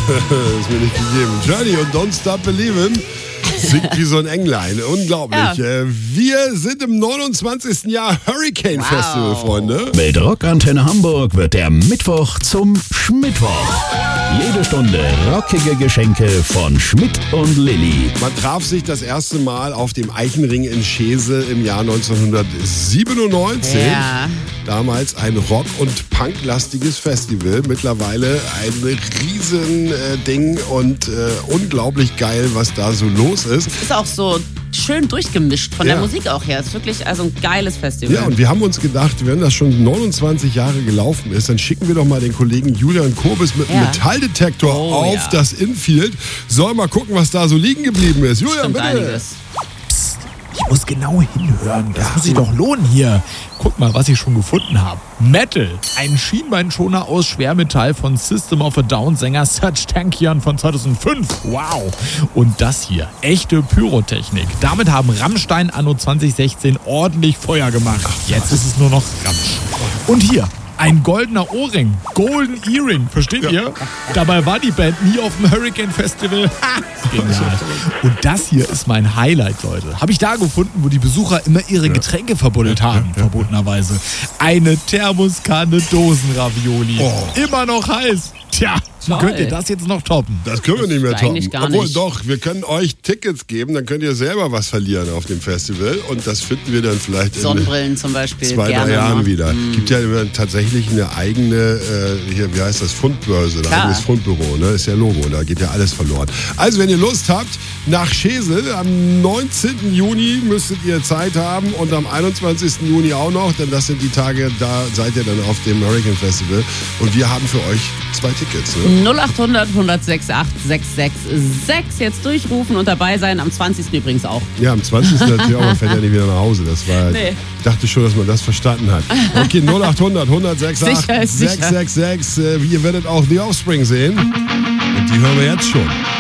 ist mir nicht gegeben. Journey und Don't Stop Believin'. Singt wie so ein Englein. Unglaublich. Ja. Wir sind im 29. Jahr Hurricane Festival, Freunde. Mit Rockantenne Hamburg wird der Mittwoch zum Schmittwoch. Jede Stunde rockige Geschenke von Schmidt und Lilly. Man traf sich das erste Mal auf dem Eichenring in Schesel im Jahr 1997. Ja. Damals ein Rock- und Punk-lastiges Festival. Mittlerweile ein riesen Ding und unglaublich geil, was da so los ist. Es ist auch so schön durchgemischt von der Musik auch her. Es ist wirklich also ein geiles Festival. Ja, und wir haben uns gedacht, wenn das schon 29 Jahre gelaufen ist, dann schicken wir doch mal den Kollegen Julian Kurbis mit einem Metalldetektor auf das Infield. Soll mal gucken, was da so liegen geblieben ist. Julian, bitte. Einiges. Ich muss genau hinhören. Das muss sich doch lohnen hier. Guck mal, was ich schon gefunden habe. Metal. Ein Schienbeinschoner aus Schwermetall von System of a Down-Sänger Serj Tankian von 2005. Wow. Und das hier. Echte Pyrotechnik. Damit haben Rammstein anno 2016 ordentlich Feuer gemacht. Jetzt ist es nur noch Ramsch. Und hier. Ein goldener Ohrring. Golden Earring. Versteht ihr? Dabei war die Band nie auf dem Hurricane Festival. Genial. Und das hier ist mein Highlight, Leute. Habe ich da gefunden, wo die Besucher immer ihre Getränke verbuddelt haben. Verbotenerweise. Eine Thermoskanne Dosenravioli. Immer noch heiß. Tja, könnt ihr das jetzt noch toppen? Das können wir nicht mehr toppen. Eigentlich gar Obwohl nicht. doch, wir können euch Tickets geben, dann könnt ihr selber was verlieren auf dem Festival. Und das finden wir dann vielleicht Sonnenbrillen zum Beispiel. in 2-3 gerne Jahren mal. wieder. Gibt ja tatsächlich eine eigene, hier, wie heißt das, Fundbörse, ein eigenes Fundbüro, ne? Ist ja Logo, da geht ja alles verloren. Also wenn ihr Lust habt, nach Schesel, am 19. Juni müsstet ihr Zeit haben und am 21. Juni auch noch, denn das sind die Tage, da seid ihr dann auf dem Hurricane Festival. Und wir haben für euch 2 Tickets. Ne? 0800 106 8666 jetzt durchrufen und dabei sein. Am 20. übrigens auch. Ja, am 20. natürlich auch, man fährt ja nicht wieder nach Hause. Das war, ich dachte schon, dass man das verstanden hat. Okay, 0800 106 Sicher ist sicher. 666. Ihr werdet auch The Offspring sehen. Und die hören wir jetzt schon.